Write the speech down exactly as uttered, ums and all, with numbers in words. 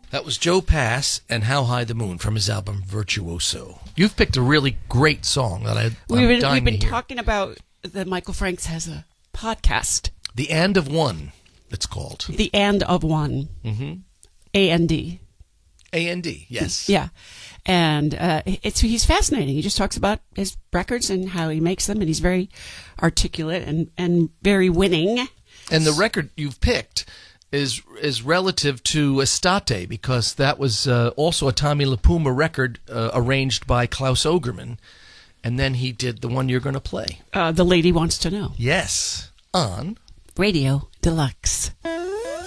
That was Joe Pass and How High the Moon from his album Virtuoso. You've picked a really great song that I, I'm We've been, dying we've been to hear. talking about that Michael Franks has a podcast. The And of One, it's called. The And of One. Mm-hmm. A N D. A N D, yes. Yeah. And uh, it's he's fascinating. He just talks about his records and how he makes them, and he's very articulate and, and very winning. And the record you've picked is is relative to Estate, because that was uh, also a Tommy LaPuma record uh, arranged by Klaus Ogerman, and then he did the one you're going to play. Uh, the Lady Wants to Know. Yes, on Radio Deluxe.